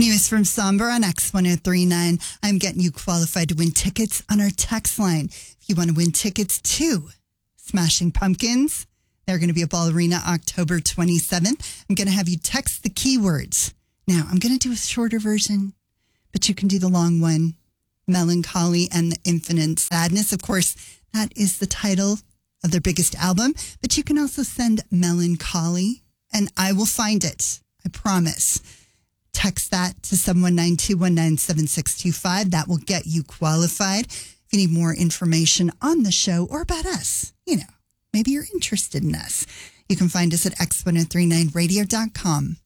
News from Somber on X1039. I'm getting you qualified to win tickets on our text line. If you want to win tickets to Smashing Pumpkins, they're going to be at Ball Arena October 27th. I'm going to have you text the keywords. Now, I'm going to do a shorter version, but you can do the long one. Melancholy and the Infinite Sadness. Of course, that is the title of their biggest album, but you can also send Melancholy and I will find it. I promise. Text that to 719-219-7625. That will get you qualified. If you need more information on the show or about us, maybe you're interested in us, you can find us at x1039radio.com.